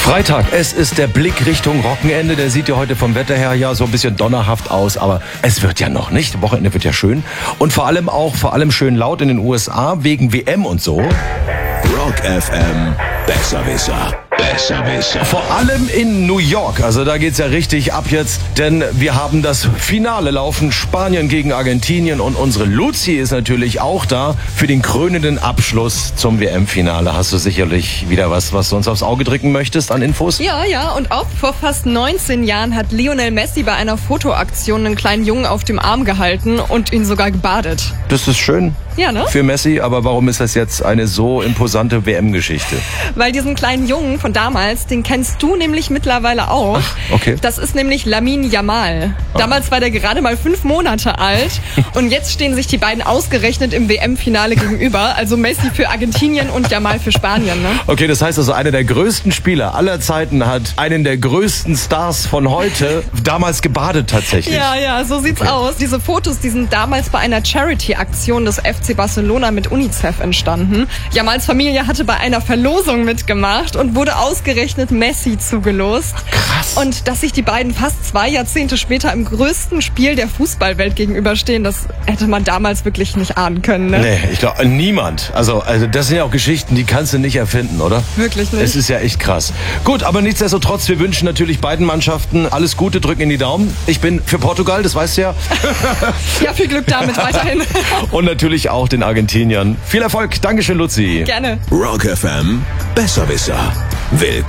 Freitag, es ist der Blick Richtung Wochenende. Der sieht ja heute vom Wetter her ja so ein bisschen donnerhaft aus, aber es wird ja noch nicht. Wochenende wird ja schön und vor allem schön laut in den USA wegen WM und so. Rock FM, Besserwisser. Besserwisser. Vor allem in New York, also da geht's ja richtig ab jetzt, denn wir haben das Finale laufen, Spanien gegen Argentinien und unsere Luzi ist natürlich auch da für den krönenden Abschluss zum WM-Finale. Hast du sicherlich wieder was du uns aufs Auge drücken möchtest an Infos? Ja, und auch vor fast 19 Jahren hat Lionel Messi bei einer Fotoaktion einen kleinen Jungen auf dem Arm gehalten und ihn sogar gebadet. Das ist schön. Ja, ne? Für Messi, aber warum ist das jetzt eine so imposante WM-Geschichte? Weil diesen kleinen Jungen von damals, den kennst du nämlich mittlerweile auch. Ach, okay. Das ist nämlich Lamine Yamal. Damals war der gerade mal 5 Monate alt und jetzt stehen sich die beiden ausgerechnet im WM-Finale gegenüber. Also Messi für Argentinien und Yamal für Spanien, ne? Okay, das heißt also, einer der größten Spieler aller Zeiten hat einen der größten Stars von heute damals gebadet tatsächlich. Ja, so sieht's aus. Diese Fotos, die sind damals bei einer Charity-Aktion des FC Barcelona mit UNICEF entstanden. Yamals Familie hatte bei einer Verlosung mitgemacht und wurde ausgerechnet Messi zugelost. Krass. Und dass sich die beiden fast 2 Jahrzehnte später im größten Spiel der Fußballwelt gegenüberstehen, das hätte man damals wirklich nicht ahnen können, ne? Nee, ich glaube, niemand. Also das sind ja auch Geschichten, die kannst du nicht erfinden, oder? Wirklich nicht. Es ist ja echt krass. Gut, aber nichtsdestotrotz, wir wünschen natürlich beiden Mannschaften alles Gute, drücken in die Daumen. Ich bin für Portugal, das weißt du ja. Ja, viel Glück damit weiterhin. Und natürlich auch den Argentiniern. Viel Erfolg. Dankeschön, Luzi. Gerne. Rock FM, Besserwisser. Willkommen.